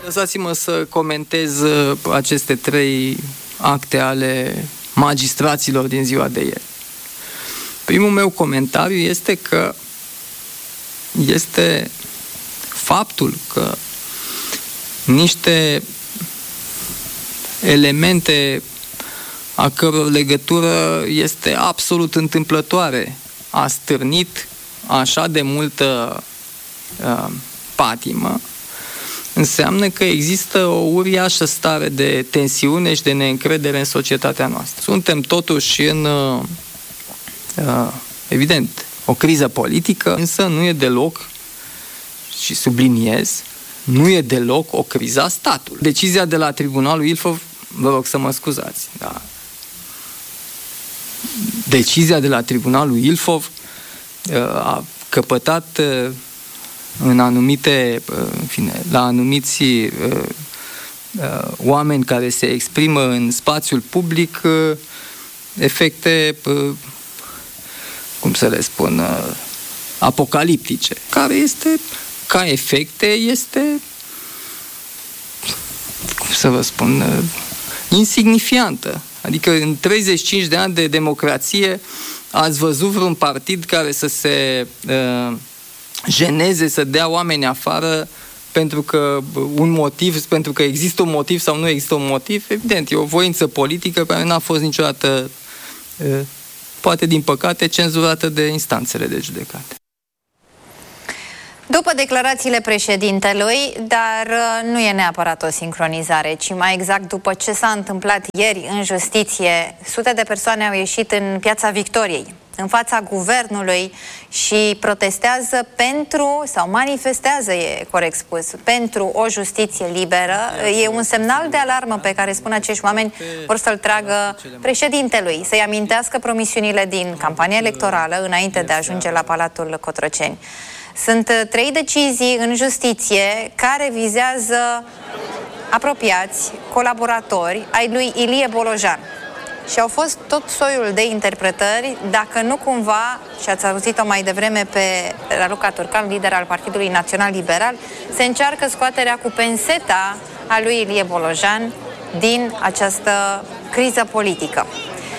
Lăsați-mă să comentez aceste 3 acte ale magistraților din ziua de ieri. Primul meu comentariu este că este faptul că niște elemente a căror legătură este absolut întâmplătoare a stârnit așa de multă patimă, înseamnă că există o uriașă stare de tensiune și de neîncredere în societatea noastră. Suntem totuși în, evident, o criză politică, însă nu e deloc, și subliniez, nu e deloc o criză a statului. Decizia de la Tribunalul Ilfov, vă rog să mă scuzați, da. Decizia de la Tribunalul Ilfov a căpătat în anumite, în fine, la anumiți oameni care se exprimă în spațiul public efecte, cum să le spun, apocaliptice, care este, ca efecte, este, cum să vă spun, insignifiantă. Adică în 35 de ani de democrație ați văzut vreun partid care să se jeneze, să dea oameni afară pentru că un motiv, pentru că există un motiv sau nu există un motiv? Evident, e o voință politică care n-a fost niciodată, poate din păcate, cenzurată de instanțele de judecată. După declarațiile președintelui, dar nu e neapărat o sincronizare, ci mai exact după ce s-a întâmplat ieri în justiție, sute de persoane au ieșit în Piața Victoriei, în fața guvernului și protestează pentru, sau manifestează, e corect spus, pentru o justiție liberă. E un semnal de alarmă pe care, spun acești oameni, vor să-l tragă președintelui, să-i amintească promisiunile din campania electorală înainte de a ajunge la Palatul Cotroceni. Sunt 3 decizii în justiție care vizează apropiați, colaboratori ai lui Ilie Bolojan. Și au fost tot soiul de interpretări, dacă nu cumva, și ați auzit-o mai devreme pe Raluca Turcan, lider al Partidului Național Liberal, se încearcă scoaterea cu penseta a lui Ilie Bolojan din această criză politică.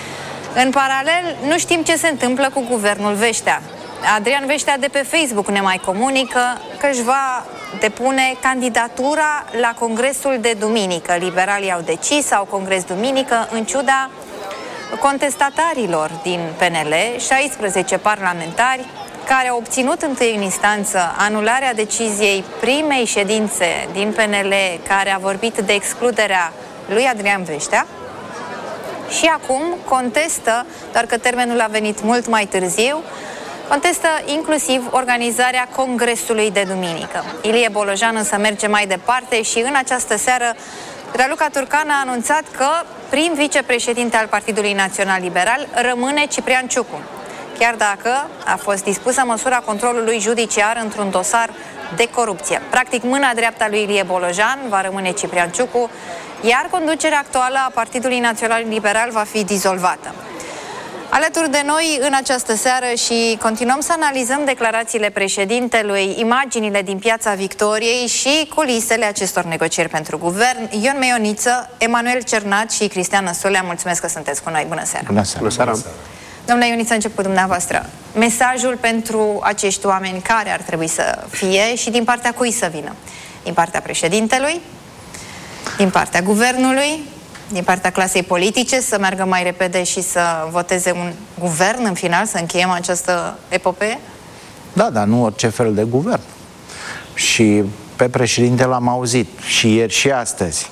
În paralel, nu știm ce se întâmplă cu guvernul Veștea. Adrian Veștea de pe Facebook ne mai comunică că își va depune candidatura la congresul de duminică. Liberalii au decis, au congres duminică, în ciuda contestatarilor din PNL, 16 parlamentari care au obținut întâi în instanță anularea deciziei primei ședințe din PNL care a vorbit de excluderea lui Adrian Veștea și acum contestă, doar că termenul a venit mult mai târziu, contestă inclusiv organizarea congresului de duminică. Ilie Bolojan însă merge mai departe și în această seară Raluca Turcan a anunțat că prim vicepreședinte al Partidului Național Liberal rămâne Ciprian Ciucu, chiar dacă a fost dispusă măsura controlului judiciar într-un dosar de corupție. Practic, mâna dreaptă a lui Ilie Bolojan va rămâne Ciprian Ciucu, iar conducerea actuală a Partidului Național Liberal va fi dizolvată. Alături de noi în această seară și continuăm să analizăm declarațiile președintelui, imaginile din Piața Victoriei și culisele acestor negocieri pentru guvern. Ion Meioniță, Emanuel Cernat și Cristian Năstulea, mulțumesc că sunteți cu noi. Bună seara! Bună seara! Bună seara. Domnule Ioniță, încep cu dumneavoastră. Mesajul pentru acești oameni care ar trebui să fie și din partea cui să vină? Din partea președintelui? Din partea guvernului? Din partea clasei politice, să meargă mai repede și să voteze un guvern în final, să încheiem această epopee? Da, dar nu orice fel de guvern. Și pe președinte l-am auzit și ieri și astăzi.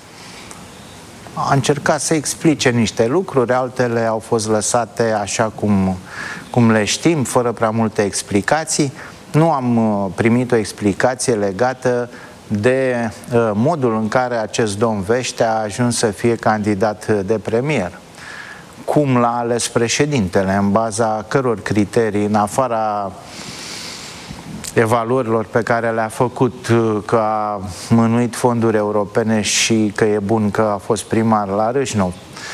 A încercat să explice niște lucruri, altele au fost lăsate așa cum le știm, fără prea multe explicații. Nu am primit o explicație legată de modul în care acest domn Veștea a ajuns să fie candidat de premier. Cum l-a ales președintele, în baza căror criterii, în afara evaluărilor pe care le-a făcut, că a mânuit fonduri europene și că e bun că a fost primar la Râșnov.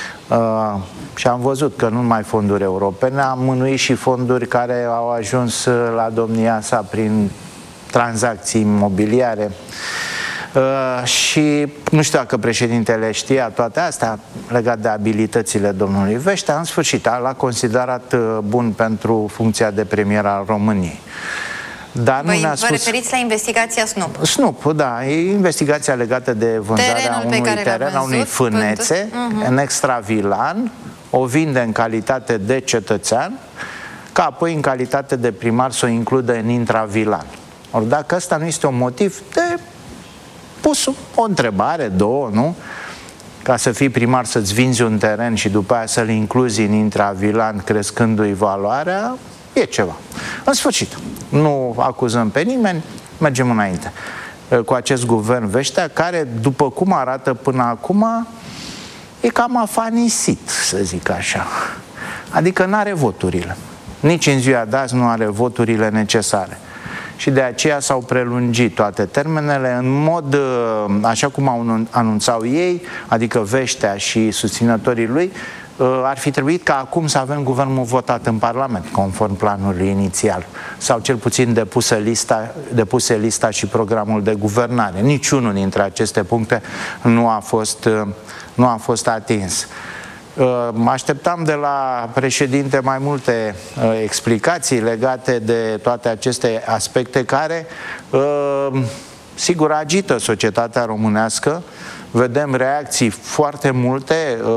Și am văzut că nu numai fonduri europene, a mânuit și fonduri care au ajuns la domnia sa prin tranzacții imobiliare. Și nu știu dacă președintele știa toate astea legat de abilitățile domnului Veștea. În sfârșit, l-a considerat bun pentru funcția de premier al României. Dar vă referiți la investigația Snoop? Snoop, da, e investigația legată de vânzarea unui teren, a unei fânețe în Extravilan, o vinde în calitate de cetățean, ca apoi în calitate de primar să o includă în Intravilan. Ori dacă ăsta nu este un motiv de pus o întrebare, două, nu? Ca să fii primar, să-ți vinzi un teren și după aia să-l incluzi în Intravilan, crescându-i valoarea, e ceva. În sfârșit, nu acuzăm pe nimeni, mergem înainte cu acest guvern Veștea, care, după cum arată până acum, e cam afanisit, să zic așa. Adică nu are voturile. Nici în ziua de azi nu are voturile necesare. Și de aceea s-au prelungit toate termenele în mod, așa cum anunțau ei, adică Veștea și susținătorii lui, ar fi trebuit ca acum să avem guvernul votat în Parlament, conform planului inițial, sau cel puțin depuse lista și programul de guvernare. Niciunul dintre aceste puncte nu a fost atins. Așteptam de la președinte mai multe explicații legate de toate aceste aspecte care, sigur, agită societatea românească. Vedem reacții foarte multe,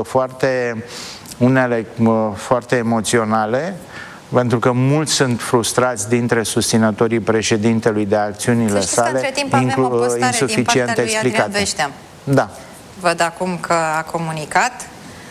unele foarte emoționale, pentru că mulți sunt frustrați dintre susținătorii președintelui de acțiunile sale, insuficient explicate. Da. Văd acum că a comunicat.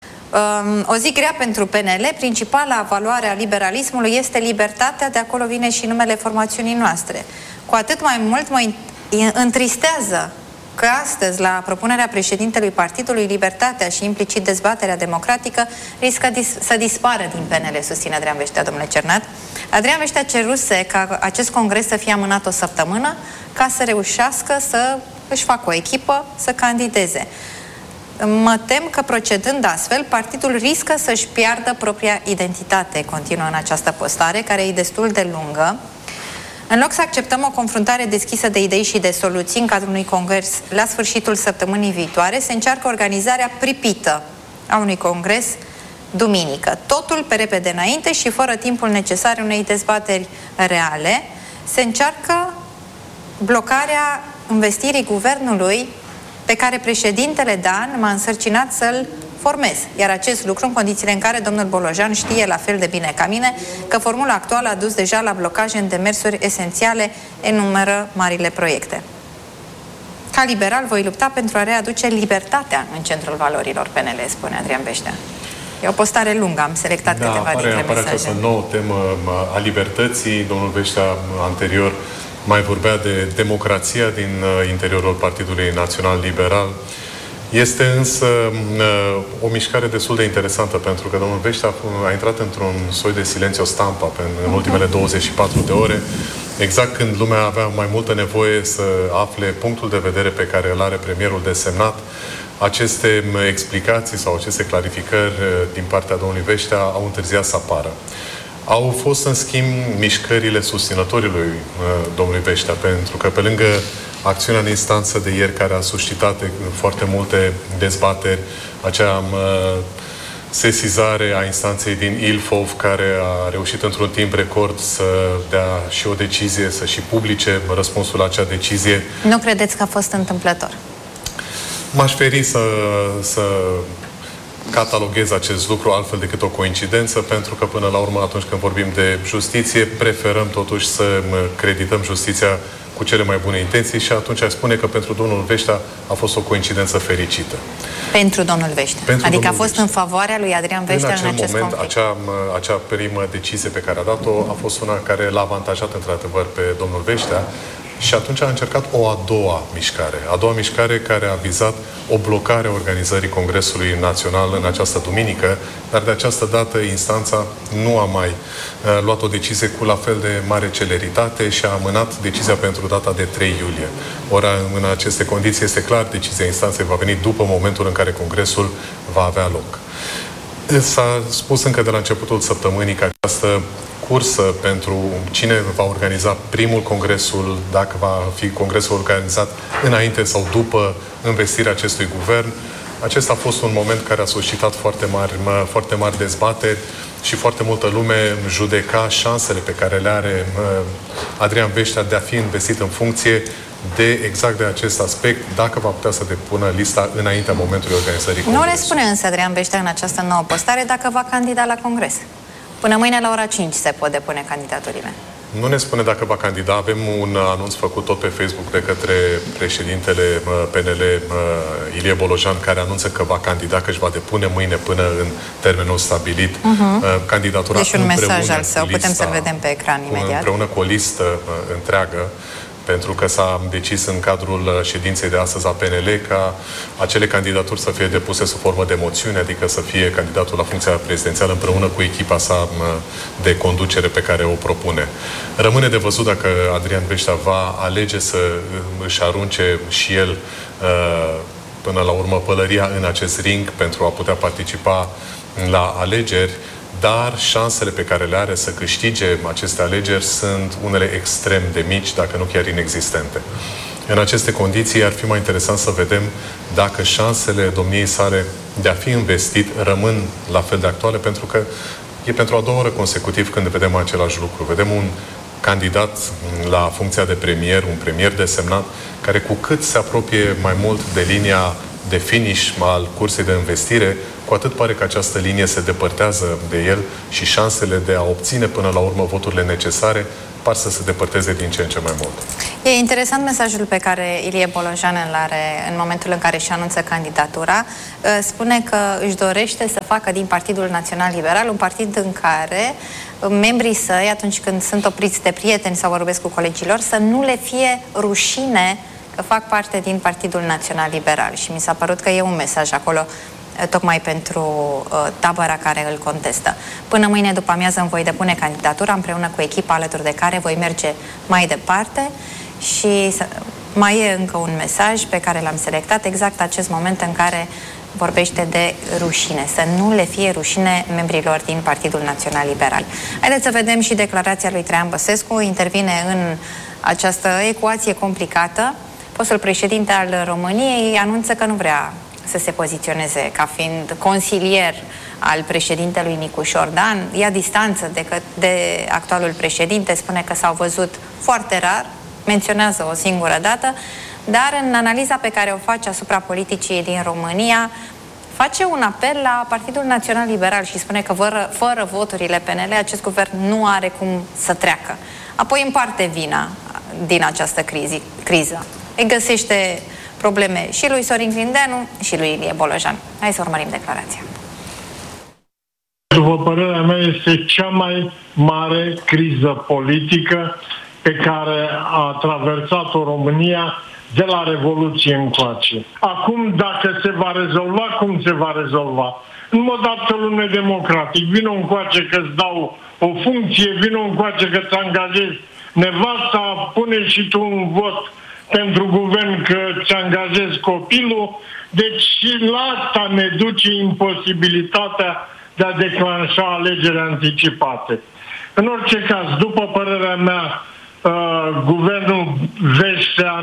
O zi grea pentru PNL, principala valoare a liberalismului este libertatea, de acolo vine și numele formațiunii noastre. Cu atât mai mult mă întristează că astăzi, la propunerea președintelui partidului, libertatea și implicit dezbaterea democratică riscă să dispară din PNL, susține Adrian Veștea, domnule Cernat. Adrian Veștea ceruse ca acest congres să fie amânat o săptămână ca să reușească să își facă o echipă să candideze. Mă tem că, procedând astfel, partidul riscă să-și piardă propria identitate, continuă în această postare, care e destul de lungă. În loc să acceptăm o confruntare deschisă de idei și de soluții în cadrul unui congres la sfârșitul săptămânii viitoare, se încearcă organizarea pripită a unui congres duminică. Totul pe repede înainte și fără timpul necesar unei dezbateri reale. Se încearcă blocarea investirii guvernului pe care președintele Dan m-a însărcinat să-l formez. Iar acest lucru în condițiile în care domnul Bolojan știe la fel de bine ca mine că formula actuală a dus deja la blocaje în demersuri esențiale, enumeră marile proiecte. Ca liberal voi lupta pentru a readuce libertatea în centrul valorilor PNL, spune Adrian Veștea. E o postare lungă, am selectat câteva dintre mesaje. Această nouă temă a libertății. Domnul Veștea anterior mai vorbea de democrația din interiorul Partidului Național Liberal. Este însă o mișcare destul de interesantă, pentru că domnul Veștea a intrat într-un soi de silențio stampa în ultimele 24 de ore, exact când lumea avea mai multă nevoie să afle punctul de vedere pe care îl are premierul desemnat. Aceste explicații sau aceste clarificări din partea domnului Veștea au întârziat să apară. Au fost, în schimb, mișcările susținătorilor domnului Veștea, pentru că pe lângă acțiunea în instanță de ieri, care a suscitat foarte multe dezbateri, acea sesizare a instanței din Ilfov, care a reușit într-un timp record să dea și o decizie, să și publice răspunsul la acea decizie. Nu credeți că a fost întâmplător? M-aș feri să cataloghez acest lucru altfel decât o coincidență, pentru că până la urmă, atunci când vorbim de justiție, preferăm totuși să credităm justiția cu cele mai bune intenții și atunci aș spune că pentru domnul Veștea a fost o coincidență fericită. Pentru domnul Veștea? Adică a fost în favoarea lui Adrian Veștea în acest moment, conflict? acea primă decizie pe care a dat-o a fost una care l-a avantajat într-adevăr pe domnul Veștea. Și atunci a încercat o a doua mișcare care a vizat o blocare a organizării Congresului Național în această duminică, dar de această dată instanța nu a mai luat o decizie cu la fel de mare celeritate și a amânat decizia pentru data de 3 iulie. Ora, în aceste condiții, este clar, decizia instanței va veni după momentul în care Congresul va avea loc. S-a spus încă de la începutul săptămânii că această cursă pentru cine va organiza primul congresul, dacă va fi congresul organizat înainte sau după învestirea acestui guvern. Acesta a fost un moment care a suscitat foarte mari dezbateri și foarte multă lume judeca șansele pe care le are Adrian Veștea de a fi investit în funcție exact de acest aspect, dacă va putea să depună lista înaintea momentului organizării congresului. Nu ne spune însă Adrian Veștea în această nouă postare dacă va candida la congres. Până mâine la ora 5 se pot depune candidaturile. Nu ne spune dacă va candida. Avem un anunț făcut tot pe Facebook de către președintele PNL, Ilie Bolojan, care anunță că va candida, că își va depune mâine până în termenul stabilit candidatura. Deci un mesaj al său, putem să-l vedem pe ecran imediat. Împreună cu o listă întreagă, pentru că s-a decis în cadrul ședinței de astăzi a PNL ca acele candidaturi să fie depuse sub formă de moțiune, adică să fie candidatul la funcția prezidențială împreună cu echipa sa de conducere pe care o propune. Rămâne de văzut dacă Adrian Veștea va alege să își arunce și el până la urmă pălăria în acest ring pentru a putea participa la alegeri, dar șansele pe care le are să câștige aceste alegeri sunt unele extrem de mici, dacă nu chiar inexistente. În aceste condiții ar fi mai interesant să vedem dacă șansele domniei sale de a fi investit rămân la fel de actuale, pentru că e pentru a doua oră consecutiv când vedem același lucru. Vedem un candidat la funcția de premier, un premier desemnat, care cu cât se apropie mai mult de linia de finish al cursei de investire, cu atât pare că această linie se depărtează de el și șansele de a obține până la urmă voturile necesare par să se depărteze din ce în ce mai mult. E interesant mesajul pe care Ilie Bolojan îl are în momentul în care își anunță candidatura. Spune că își dorește să facă din Partidul Național Liberal un partid în care membrii săi, atunci când sunt opriți de prieteni sau vorbesc cu colegilor, să nu le fie rușine că fac parte din Partidul Național Liberal. Și mi s-a părut că e un mesaj acolo tocmai pentru tabăra care îl contestă. Până mâine după amiază îmi voi depune candidatura împreună cu echipa alături de care voi merge mai departe și mai e încă un mesaj pe care l-am selectat, exact acest moment în care vorbește de rușine, să nu le fie rușine membrilor din Partidul Național Liberal. Haideți să vedem și declarația lui Traian Băsescu, intervine în această ecuație complicată. Fostul președinte al României anunță că nu vrea să se poziționeze ca fiind consilier al președintelui Nicușor Dan, ia distanță de actualul președinte, spune că s-au văzut foarte rar, menționează o singură dată, dar în analiza pe care o face asupra politicii din România, face un apel la Partidul Național Liberal și spune că fără voturile PNL acest guvern nu are cum să treacă. Apoi împarte vina din această criză. Îi găsește probleme și lui Sorin Grindeanu și lui Ilie Bolojan. Hai să urmărim declarația. După părerea mea, este cea mai mare criză politică pe care a traversat-o România de la Revoluție încoace. Acum, dacă se va rezolva, cum se va rezolva? În mod absolut nedemocratic. Vino încoace că-ți dau o funcție, vino încoace că-ți angajezi nevasta, pune și tu un vot pentru guvern că ți angajezi copilul. Deci și la asta ne duce imposibilitatea de a declanșa alegeri anticipate. În orice caz, după părerea mea, guvernul Veștea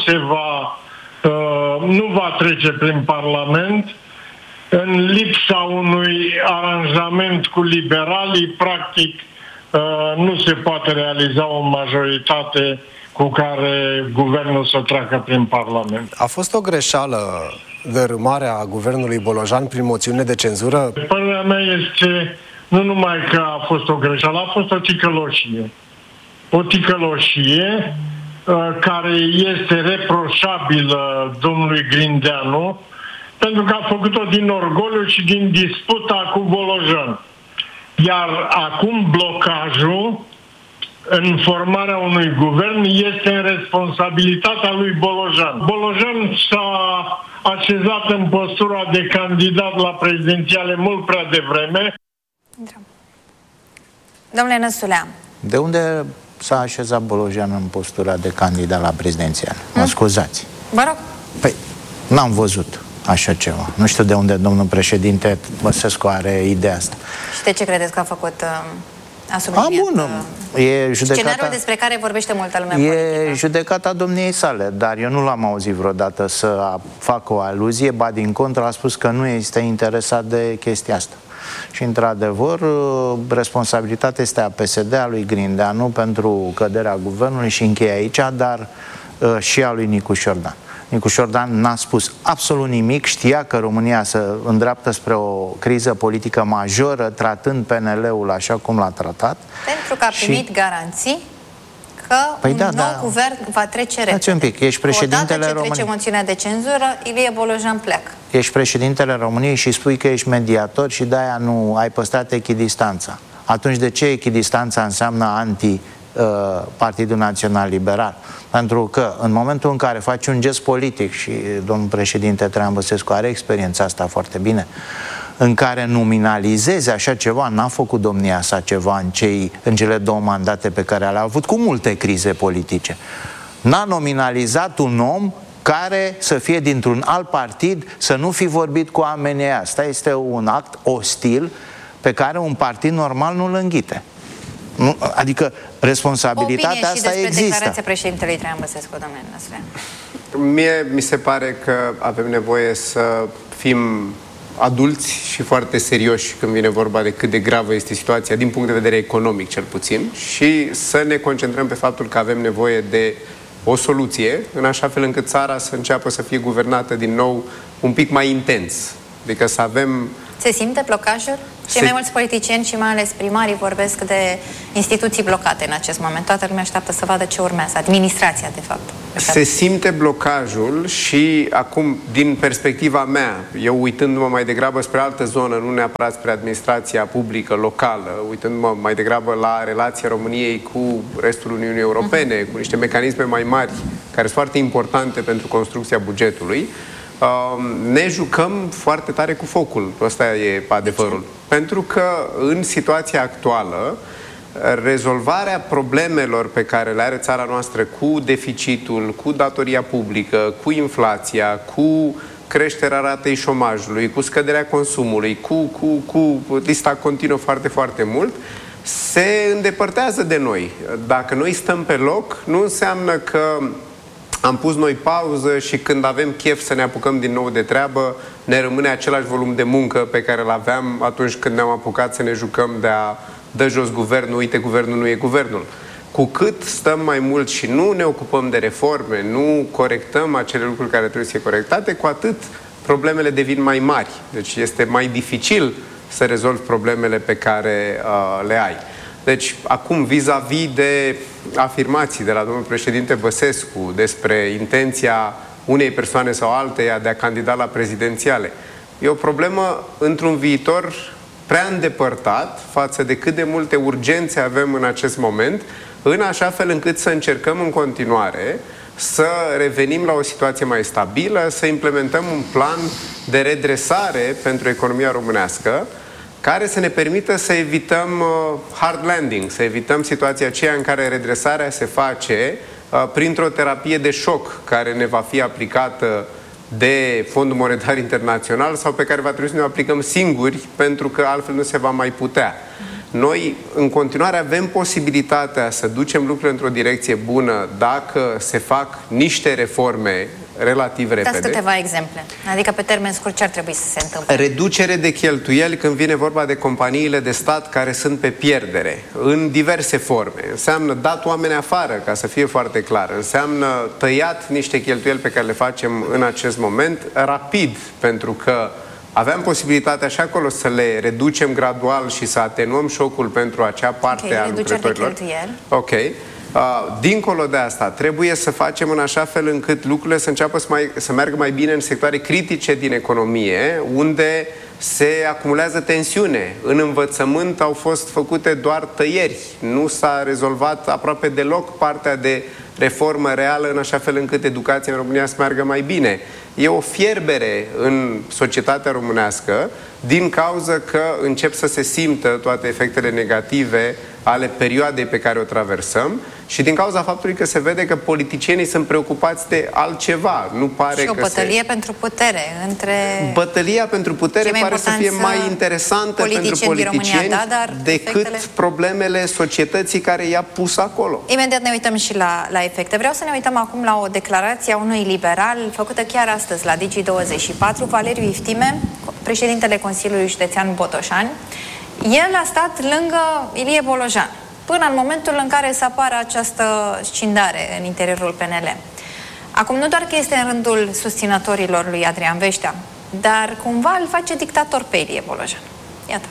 nu va trece prin Parlament. În lipsa unui aranjament cu liberalii, practic, nu se poate realiza o majoritate cu care guvernul să treacă prin Parlament. A fost o greșeală dărâmarea guvernului Bolojan prin moțiune de cenzură? Părerea mea este nu numai că a fost o greșeală, a fost o ticăloșie. O ticăloșie care este reproșabilă domnului Grindeanu, pentru că a făcut-o din orgoliu și din disputa cu Bolojan. Iar acum blocajul în formarea unui guvern este în responsabilitatea lui Bolojan. Bolojan s-a așezat în postura de candidat la prezidențiale mult prea devreme. Domnule Năstulea. De unde s-a așezat Bolojan în postura de candidat la prezidențiale? Mă scuzați. Vă rog. Păi, n-am văzut așa ceva. Nu știu de unde domnul președinte Băsescu are ideea asta. Și de ce credeți că a făcut a subliniat. Bun, e judecata, scenariul despre care vorbește multă lume e politică. judecata domniei sale, dar eu nu l-am auzit vreodată să facă o aluzie, ba din contră a spus că nu este interesat de chestia asta. Și într-adevăr, responsabilitatea este a PSD, a lui Grindeanu pentru căderea guvernului și încheie aici, dar și a lui Nicu Șordan. Nicu Șordan n-a spus absolut nimic, știa că România se îndreaptă spre o criză politică majoră, tratând PNL-ul așa cum l-a tratat. Pentru că a primit garanții că un nou guvern va trece repede. Stați un pic, ești președintele Odată ce României. trece moțiunea de cenzură, Ilie Bolojan pleacă. Ești președintele României și spui că ești mediator și de-aia nu ai păstrat echidistanța. Atunci de ce echidistanța înseamnă Partidul Național Liberal? Pentru că în momentul în care faci un gest politic, și domnul președinte Traian Băsescu are experiența asta foarte bine, în care nominalizezi așa ceva, n-a făcut domnia sa ceva în cele 2 mandate pe care le-a avut, cu multe crize politice. N-a nominalizat un om care să fie dintr-un alt partid, să nu fi vorbit cu oamenii ăia. Asta este un act ostil pe care un partid normal nu-l înghite. Adică responsabilitatea asta există. Despre declarația președintelui Traian Băsescu, domnule Năstrean. Mie mi se pare că avem nevoie să fim adulți și foarte serioși când vine vorba de cât de gravă este situația din punct de vedere economic, cel puțin, și să ne concentrăm pe faptul că avem nevoie de o soluție în așa fel încât țara să înceapă să fie guvernată din nou un pic mai intens. Adică să avem... Se simte blocajul? Cei mai mulți politicieni și mai ales primarii vorbesc de instituții blocate în acest moment. Toată lumea așteaptă să vadă ce urmează. Administrația, de fapt. Se simte blocajul și acum, din perspectiva mea, eu uitându-mă mai degrabă spre altă zonă, nu neapărat spre administrația publică, locală, uitându-mă mai degrabă la relația României cu restul Uniunii Europene, cu niște mecanisme mai mari, care sunt foarte importante pentru construcția bugetului, ne jucăm foarte tare cu focul. Ăsta e adevărul. Pentru că în situația actuală, rezolvarea problemelor pe care le are țara noastră cu deficitul, cu datoria publică, cu inflația, cu creșterea ratei șomajului, cu scăderea consumului, cu lista continuă foarte, foarte mult, se îndepărtează de noi. Dacă noi stăm pe loc, nu înseamnă că am pus noi pauză și când avem chef să ne apucăm din nou de treabă, ne rămâne același volum de muncă pe care îl aveam atunci când ne-am apucat să ne jucăm de a dă jos guvernul, uite, guvernul nu e guvernul. Cu cât stăm mai mult și nu ne ocupăm de reforme, nu corectăm acele lucruri care trebuie să fie corectate, cu atât problemele devin mai mari. Deci este mai dificil să rezolvi problemele pe care le ai. Deci, acum, vis-a-vis de afirmații de la domnul președinte Băsescu despre intenția unei persoane sau alteia de a candida la prezidențiale, e o problemă într-un viitor prea îndepărtat față de cât de multe urgențe avem în acest moment, în așa fel încât să încercăm în continuare să revenim la o situație mai stabilă, să implementăm un plan de redresare pentru economia românească, care să ne permită să evităm hard landing, să evităm situația aceea în care redresarea se face printr-o terapie de șoc care ne va fi aplicată de Fondul Monetar Internațional sau pe care va trebui să ne aplicăm singuri, pentru că altfel nu se va mai putea. Noi, în continuare, avem posibilitatea să ducem lucrurile într-o direcție bună dacă se fac niște reforme relativ repede. Dați câteva exemple. Adică pe termen scurt ce ar trebui să se întâmple? Reducere de cheltuieli când vine vorba de companiile de stat care sunt pe pierdere, în diverse forme. Înseamnă dat oameni afară, ca să fie foarte clar. Înseamnă tăiat niște cheltuieli pe care le facem în acest moment rapid, pentru că aveam posibilitatea și acolo să le reducem gradual și să atenuăm șocul pentru acea parte a lucrătorilor. Ok. Dincolo de asta, trebuie să facem în așa fel încât lucrurile să înceapă să meargă mai bine în sectoare critice din economie, unde se acumulează tensiune. În învățământ au fost făcute doar tăieri. Nu s-a rezolvat aproape deloc partea de reformă reală în așa fel încât educația în România să meargă mai bine. E o fierbere în societatea românească din cauza că încep să se simtă toate efectele negative ale perioadei pe care o traversăm și din cauza faptului că se vede că politicienii sunt preocupați de altceva. Nu pare și o bătălie pentru putere între... Bătălia pentru putere pare să fie mai interesantă pentru politicieni decât problemele societății care i-a pus acolo. Imediat ne uităm și la efecte. Vreau să ne uităm acum la o declarație a unui liberal făcută chiar astăzi la Digi24, Valeriu Iftime, președintele Consiliului Județean Botoșani. El a stat lângă Ilie Bolojan până în momentul în care să apară această scindare în interiorul PNL. Acum, nu doar că este în rândul susținătorilor lui Adrian Veștea, dar cumva îl face dictator pe Ilie Bolojan. Iată.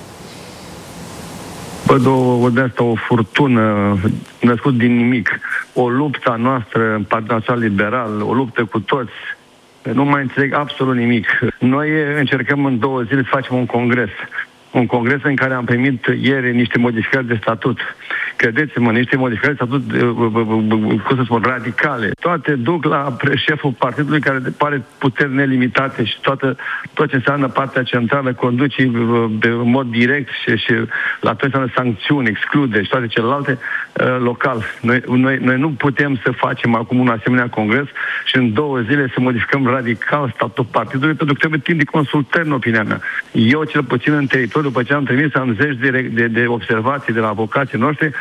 Văd de asta o furtună născut din nimic. O luptă noastră în Partidul Național Liberal, o luptă cu toți. Nu mai înțeleg absolut nimic. Noi încercăm în 2 zile să facem un congres. Un congres în care am primit ieri niște modificări de statut. Credeți-mă, niște modificări de statut, cum să spun, radicale. Toate duc la șeful partidului care pare puteri nelimitate și tot ce înseamnă partea centrală conduce în mod direct și la tot înseamnă sancțiuni, exclude și toate celelalte local. Noi nu putem să facem acum un asemenea congres și în 2 zile să modificăm radical statutul partidului, pentru că trebuie timp de consultări, în opinia mea. Eu, cel puțin în teritoriu, după ce am trimis, am zeci de observații de la avocații noștri.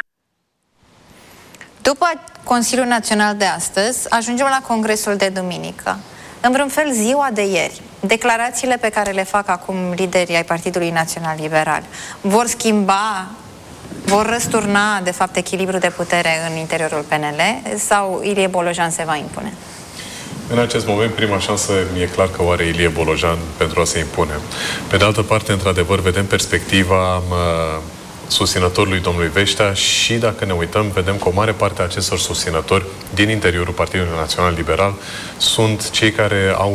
După Consiliul Național de astăzi, ajungem la Congresul de duminică. În vreun fel, ziua de ieri, declarațiile pe care le fac acum liderii ai Partidului Național Liberal vor schimba, vor răsturna, de fapt, echilibrul de putere în interiorul PNL sau Ilie Bolojan se va impune? În acest moment, prima șansă e clar că o are Ilie Bolojan pentru a se impune. Pe de altă parte, într-adevăr, vedem perspectiva susținătorului domnului Veștea și, dacă ne uităm, vedem că o mare parte a acestor susținători din interiorul Partidului Național Liberal sunt cei care au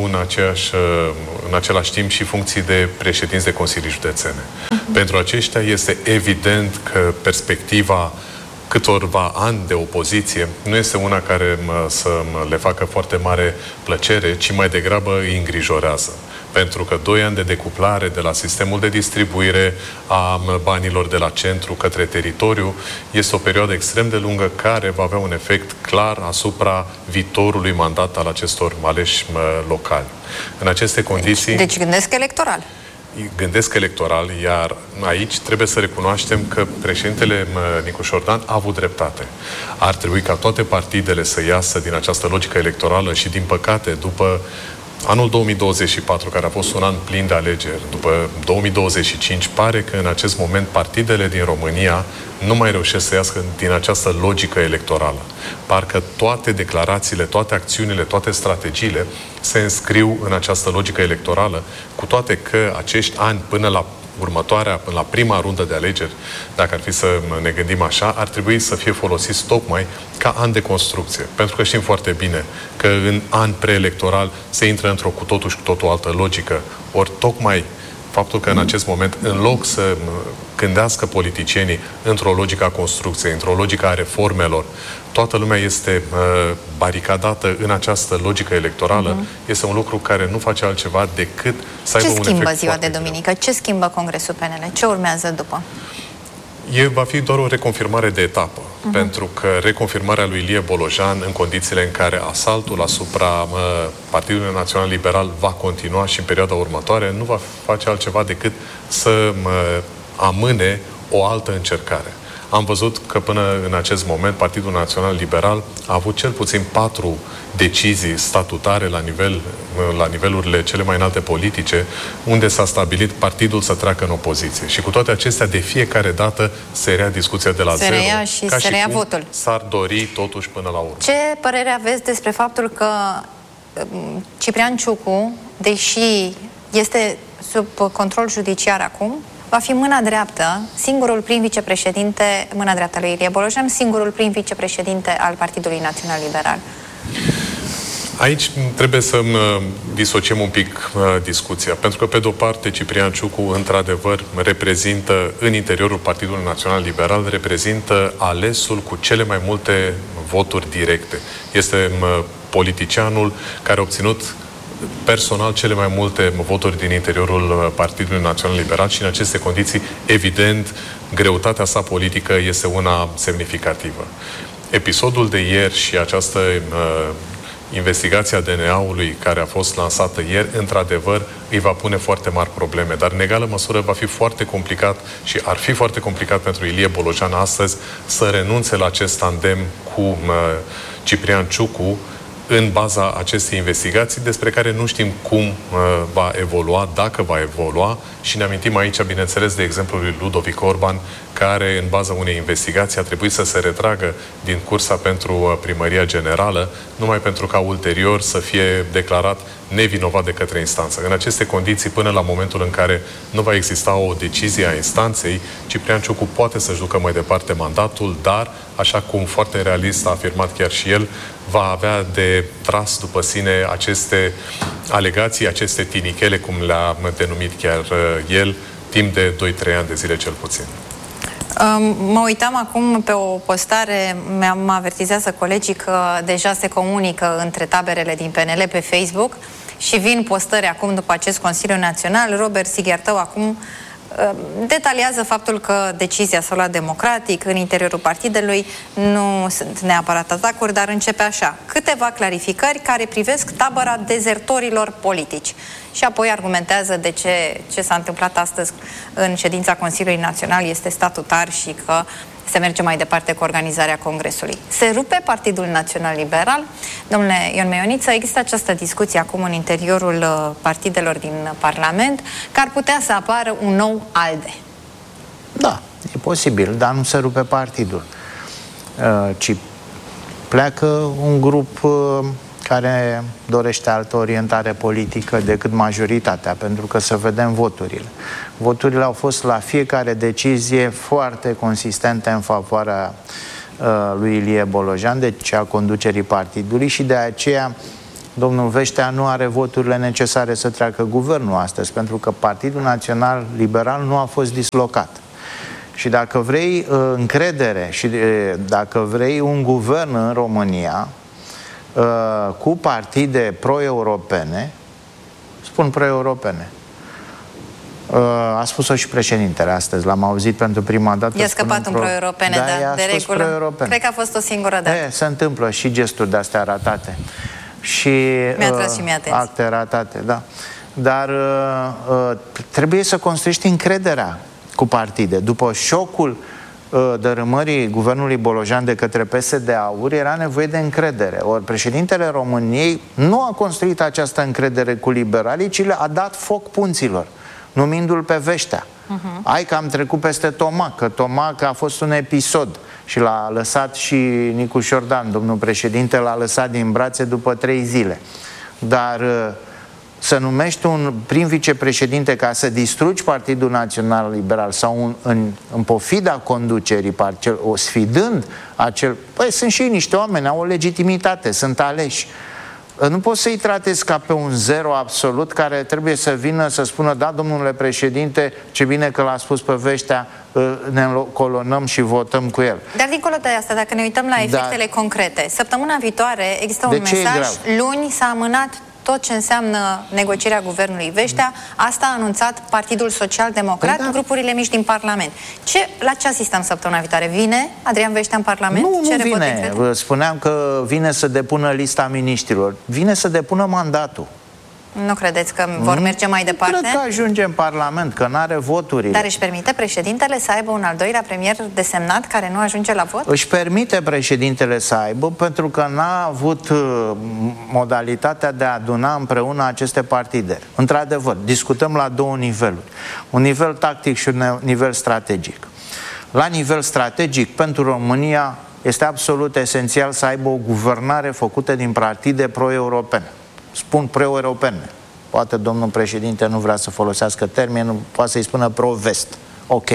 în același timp și funcții de președinți de consilii județene. Pentru aceștia este evident că perspectiva câtorva ani de opoziție nu este una care să le facă foarte mare plăcere, ci mai degrabă îi îngrijorează. Pentru că 2 ani de decuplare de la sistemul de distribuire a banilor de la centru către teritoriu este o perioadă extrem de lungă care va avea un efect clar asupra viitorului mandat al acestor aleși locali. În aceste condiții... Deci gândesc electoral. Gândesc electoral, iar aici trebuie să recunoaștem că președintele Nicu Șordan a avut dreptate. Ar trebui ca toate partidele să iasă din această logică electorală și, din păcate, după anul 2024, care a fost un an plin de alegeri, după 2025, pare că în acest moment partidele din România nu mai reușesc să iasă din această logică electorală. Parcă toate declarațiile, toate acțiunile, toate strategiile se înscriu în această logică electorală, cu toate că acești ani până la până la prima rundă de alegeri, dacă ar fi să ne gândim așa, ar trebui să fie folosiți tocmai ca an de construcție. Pentru că știm foarte bine că în an preelectoral se intră într-o cu totul și cu totul altă logică. Ori tocmai faptul că în acest moment, în loc să gândească politicienii într-o logică a construcției, într-o logică a reformelor, toată lumea este baricadată în această logică electorală, este un lucru care nu face altceva decât să aibă un efect. Ce schimbă ziua de duminică? Ce schimbă Congresul PNL? Ce urmează după? Va fi doar o reconfirmare de etapă, pentru că reconfirmarea lui Ilie Bolojan în condițiile în care asaltul asupra Partidului Național Liberal va continua și în perioada următoare, nu va face altceva decât să amâne o altă încercare. Am văzut că până în acest moment Partidul Național Liberal a avut cel puțin 4 decizii statutare la nivelurile cele mai înalte politice, unde s-a stabilit partidul să treacă în opoziție. Și cu toate acestea, de fiecare dată se rea discuția de la zero. Ca și cum votul. S-ar dori totuși până la urmă. Ce părere aveți despre faptul că Ciprian Ciucu, deși este sub control judiciar acum, va fi mâna dreaptă, singurul prim vicepreședinte, mâna dreaptă lui Ilie Bolojan, singurul prim vicepreședinte al Partidului Național Liberal? Aici trebuie să disociem un pic discuția, pentru că, pe de-o parte, Ciprian Ciucu, într-adevăr, reprezintă, în interiorul Partidului Național Liberal, reprezintă alesul cu cele mai multe voturi directe. Este politicianul care a obținut personal cele mai multe voturi din interiorul Partidului Național Liberal și în aceste condiții, evident, greutatea sa politică este una semnificativă. Episodul de ieri și această investigația DNA-ului care a fost lansată ieri, într-adevăr, îi va pune foarte mari probleme, dar în egală măsură va fi foarte complicat și ar fi foarte complicat pentru Ilie Bolojan astăzi să renunțe la acest tandem cu Ciprian Ciucu în baza acestei investigații, despre care nu știm cum va evolua, dacă va evolua, și ne amintim aici, bineînțeles, de exemplul lui Ludovic Orban, care, în baza unei investigații, a trebuit să se retragă din cursa pentru primăria generală, numai pentru ca ulterior să fie declarat nevinovat de către instanță. În aceste condiții, până la momentul în care nu va exista o decizie a instanței, Ciprian Ciucu poate să-și ducă mai departe mandatul, dar, așa cum foarte realist a afirmat chiar și el, va avea de tras după sine aceste alegații, aceste tinichele, cum le-a denumit chiar el, timp de 2-3 ani de zile cel puțin. Mă uitam acum pe o postare, mă avertizează colegii că deja se comunică între taberele din PNL pe Facebook și vin postări acum după acest Consiliu Național. Robert Sighiartău acum detaliază faptul că decizia s-a luat democratic în interiorul partidului, nu sunt neapărat atacuri, dar începe așa. Câteva clarificări care privesc tabăra dezertorilor politici. Și apoi argumentează de ce s-a întâmplat astăzi în ședința Consiliului Național este statutar și că se merge mai departe cu organizarea Congresului. Se rupe Partidul Național Liberal? Domnule Ion Meioniță, există această discuție acum în interiorul partidelor din Parlament că ar putea să apară un nou ALDE. Da, e posibil, dar nu se rupe partidul, ci pleacă un grup care dorește altă orientare politică decât majoritatea, pentru că să vedem voturile. Voturile au fost la fiecare decizie foarte consistente în favoarea lui Ilie Bolojan, deci a conducerii partidului, și de aceea domnul Veștea nu are voturile necesare să treacă guvernul astăzi, pentru că Partidul Național Liberal nu a fost dislocat. Și dacă vrei încredere și dacă vrei un guvern în România cu partide pro-europene, spun pro-europene, a spus-o și președintele astăzi, l-am auzit pentru prima dată. I-a scăpat un pro-europene, da, de regulă. Cred că a fost o singură dată. Se întâmplă și gesturi de-astea ratate. Și mi-a tras și mie atenție. Acte ratate, da. Dar trebuie să construiești încrederea cu partide. După șocul dărâmării guvernului Bolojan de către PSD-AUR, era nevoie de încredere. Ori președintele României nu a construit această încredere cu liberalii, ci le-a dat foc punților, numindu-l pe Veștea. Hai că am trecut peste Tomac, că Tomac a fost un episod și l-a lăsat și Nicu Șordan, domnul președinte l-a lăsat din brațe după 3 zile. Dar să numești un prim vicepreședinte ca să distrugi Partidul Național Liberal sau în pofida conducerii, sfidând acel... Păi sunt și niște oameni, au o legitimitate, sunt aleși. Nu poți să-i tratezi ca pe un zero absolut care trebuie să vină să spună: da, domnule președinte, ce bine că l-a spus pe Veștea, ne colonăm și votăm cu el. Dar dincolo de asta, dacă ne uităm la efectele concrete, săptămâna viitoare există un mesaj, luni s-a amânat tot ce înseamnă negocierea guvernului Veștea. Asta a anunțat Partidul Social-Democrat, grupurile mici din Parlament. La ce asistăm săptămâna viitoare? Vine Adrian Veștea în Parlament? Nu vine. Spuneam că vine să depună lista miniștrilor. Vine să depună mandatul. Nu credeți că vor merge mai departe? Cred că ajunge în Parlament, că n-are voturi. Dar își permite președintele să aibă un al doilea premier desemnat care nu ajunge la vot? Își permite președintele să aibă, pentru că n-a avut modalitatea de a aduna împreună aceste partide. Într-adevăr, discutăm la 2 niveluri. Un nivel tactic și un nivel strategic. La nivel strategic, pentru România, este absolut esențial să aibă o guvernare făcută din partide pro-europene. Spun pro-europene. Poate domnul președinte nu vrea să folosească termenul, poate să-i spună pro-vest. Ok.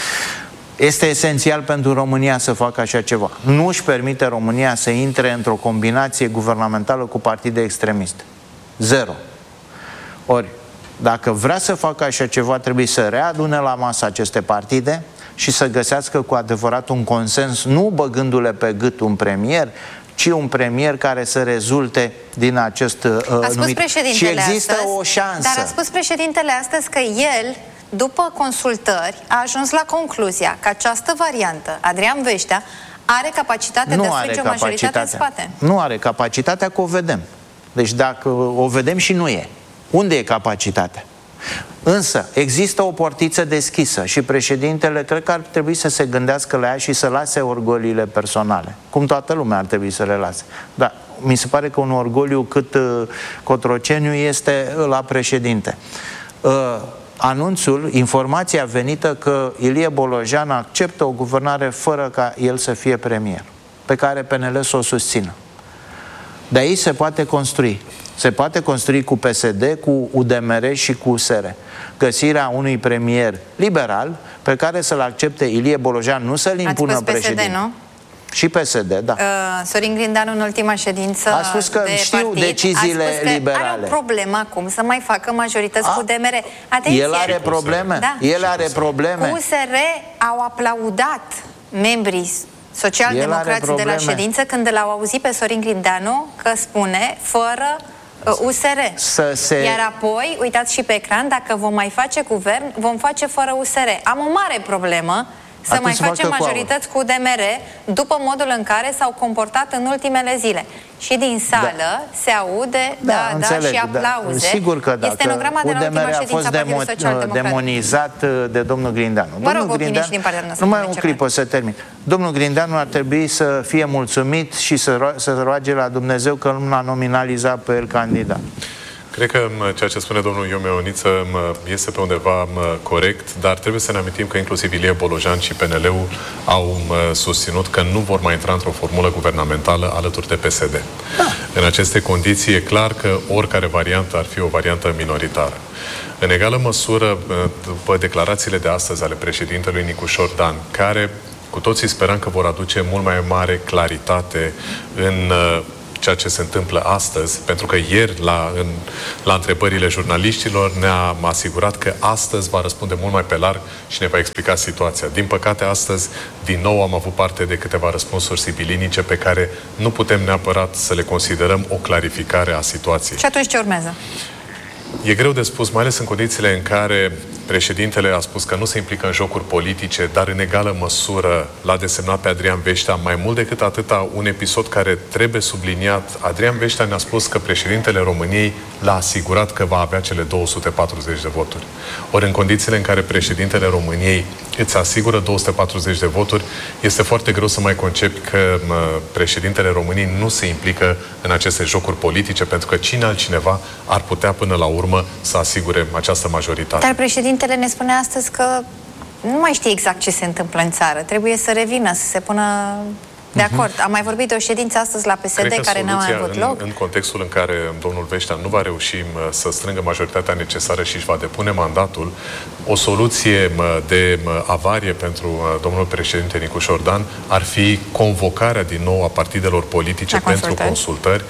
Este esențial pentru România să facă așa ceva. Nu își permite România să intre într-o combinație guvernamentală cu partide extremiste. Zero. Ori, dacă vrea să facă așa ceva, trebuie să readune la masă aceste partide și să găsească cu adevărat un consens, nu băgându-le pe gât un premier, ci un premier care să rezulte din acest numit. Și există astăzi, o șansă. Dar a spus președintele astăzi că el, după consultări, a ajuns la concluzia că această variantă, Adrian Veștea, are capacitate de a strânge o majoritate în spate. Nu are capacitatea, că o vedem. Deci dacă o vedem și nu e. Unde e capacitatea? Însă există o portiță deschisă și președintele cred că ar trebui să se gândească la ea și să lase orgoliile personale. Cum toată lumea ar trebui să le lase. Dar mi se pare că un orgoliu cât Cotroceniu este la președinte. Anunțul, informația venită că Ilie Bolojan acceptă o guvernare fără ca el să fie premier, pe care PNL să o susțină. De aici se poate construi. Se poate construi cu PSD, cu UDMR și cu USR. Găsirea unui premier liberal pe care să-l accepte Ilie Bolojan, nu să-l impună președinte. PSD, nu? Și PSD, da. Sorin Grindeanu în ultima ședință a spus că știu deciziile liberale. Are o problemă acum să mai facă majorități cu UDMR. Atenție. El are probleme. Da. El are probleme. Cu USR au aplaudat membrii socialdemocrații de la ședință când l-au auzit pe Sorin Grindeanu că spune fără USR. Iar apoi, uitați și pe ecran, dacă vom mai face guvern, vom face fără USR. Am o mare problemă să mai facem majorități cu UDMR după modul în care s-au comportat în ultimele zile. Și din sală se aude și aplauze. Sigur că este stenograma de la ultima ședință a Partidului Social-Democrat. Demonizat de domnul Grindeanu. Vă rog opinii și din partea noastră. Numai un clip, o să termin. Domnul Grindeanu ar trebui să fie mulțumit și să roage la Dumnezeu că nu l-a nominalizat pe el candidat. Cred că ceea ce spune domnul Ion Ioaniță este pe undeva corect, dar trebuie să ne amintim că inclusiv Ilie Bolojan și PNL-ul au susținut că nu vor mai intra într-o formulă guvernamentală alături de PSD. Da. În aceste condiții e clar că oricare variantă ar fi o variantă minoritară. În egală măsură, după declarațiile de astăzi ale președintelui Nicușor Dan, care cu toții sperăm că vor aduce mult mai mare claritate în ceea ce se întâmplă astăzi, pentru că ieri la întrebările jurnaliștilor ne-am asigurat că astăzi va răspunde mult mai pe larg și ne va explica situația. Din păcate, astăzi, din nou, am avut parte de câteva răspunsuri sibilinice pe care nu putem neapărat să le considerăm o clarificare a situației. Și atunci ce urmează? E greu de spus, mai ales în condițiile în care președintele a spus că nu se implică în jocuri politice, dar în egală măsură l-a desemnat pe Adrian Veștea. Mai mult decât atâta, un episod care trebuie subliniat. Adrian Veștea ne-a spus că președintele României l-a asigurat că va avea cele 240 de voturi. Ori în condițiile în care președintele României îți asigură 240 de voturi, este foarte greu să mai concepi că președintele României nu se implică în aceste jocuri politice, pentru că cine altcineva ar putea până la urmă să asigure această majoritate. Dar președintele ne spune astăzi că nu mai știe exact ce se întâmplă în țară. Trebuie să revină, să se pună de acord. Am mai vorbit de o ședință astăzi la PSD care n-a mai avut loc. În contextul în care domnul Veștea nu va reuși să strângă majoritatea necesară și își va depune mandatul, o soluție de avarie pentru domnul președinte Nicușor Dan ar fi convocarea din nou a partidelor politice pentru consultări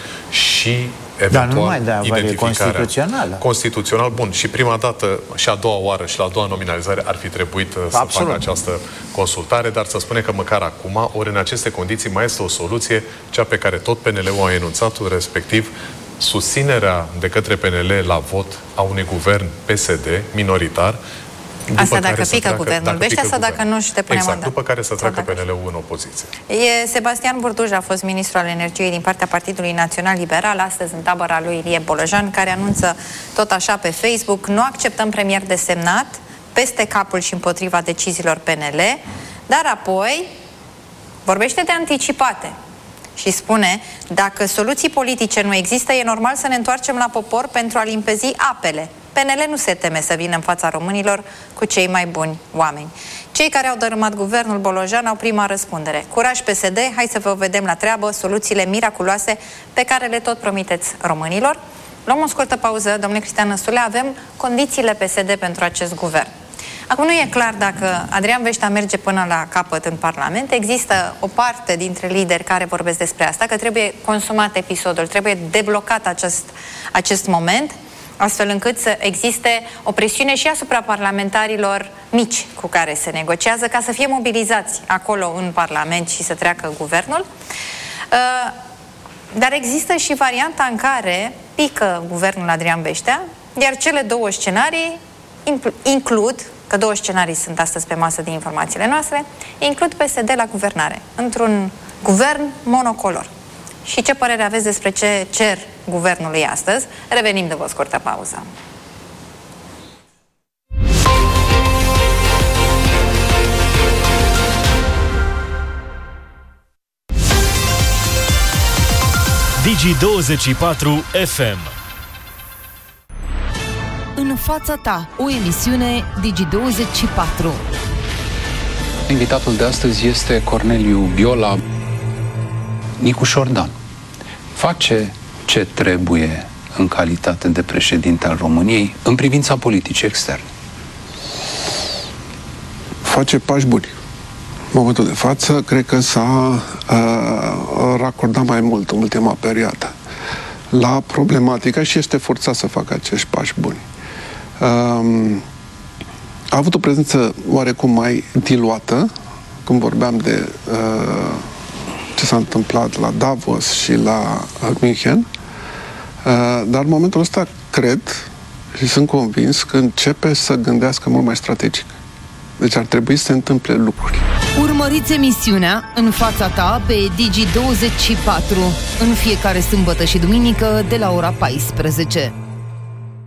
și dar nu numai de avarie constituțională. Constituțional, bun. Și prima dată, și a doua oară, și la a doua nominalizare ar fi trebuit să facă această consultare, dar să spune că măcar acum, ori în aceste condiții, mai este o soluție, cea pe care tot PNL-ul a enunțat-o, respectiv susținerea de către PNL la vot a unui guvern PSD minoritar. Asta dacă pică guvernul Veștea sau dacă nu își depune mandat. După care să treacă PNL-ul în opoziție. Sebastian Burduj a fost ministru al energiei din partea Partidului Național Liberal, astăzi în tabăra lui Ilie Bolojan, care anunță tot așa pe Facebook: nu acceptăm premier desemnat, peste capul și împotriva deciziilor PNL, dar apoi vorbește de anticipate și spune: dacă soluții politice nu există, e normal să ne întoarcem la popor pentru a limpezi apele. PNL nu se teme să vină în fața românilor cu cei mai buni oameni. Cei care au dărâmat guvernul Bolojan au prima răspundere. Curaj PSD, hai să vă vedem la treabă soluțiile miraculoase pe care le tot promiteți românilor. Luăm o scurtă pauză, domnule Cristian Năstule, avem condițiile PSD pentru acest guvern. Acum nu e clar dacă Adrian Veștea merge până la capăt în Parlament. Există o parte dintre lideri care vorbesc despre asta, că trebuie consumat episodul, trebuie deblocat acest moment, astfel încât să existe o presiune și asupra parlamentarilor mici cu care se negociază, ca să fie mobilizați acolo în Parlament și să treacă guvernul. Dar există și varianta în care pică guvernul Adrian Beștea, iar cele două scenarii includ, că două scenarii sunt astăzi pe masă din informațiile noastre, includ PSD la guvernare, într-un guvern monocolor. Și ce părere aveți despre ce cer guvernului astăzi? Revenim după o scurtă pauză. Digi24 FM. În fața ta, o emisiune Digi24. Invitatul de astăzi este Corneliu Biola. Nicu Șordan face ce trebuie în calitate de președinte al României în privința politicii externe. Face pași buni. În momentul de față, cred că s-a racordat mai mult în ultima perioadă la problematica și este forțat să facă acești pași buni. A avut o prezență oarecum mai diluată când vorbeam de ce s-a întâmplat la Davos și la München, dar în momentul ăsta cred și sunt convins că începe să gândească mult mai strategic. Deci ar trebui să se întâmple lucruri. Urmăriți emisiunea În fața ta pe Digi24 în fiecare sâmbătă și duminică de la ora 14.